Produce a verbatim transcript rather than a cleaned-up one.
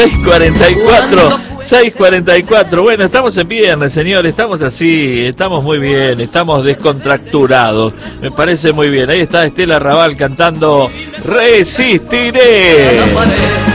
seis cuarenta y cuatro, seis cuarenta y cuatro. Bueno, estamos en viernes, señores, estamos así, estamos muy bien, estamos descontracturados. Me parece muy bien. Ahí está Estela Raval cantando Resistiré.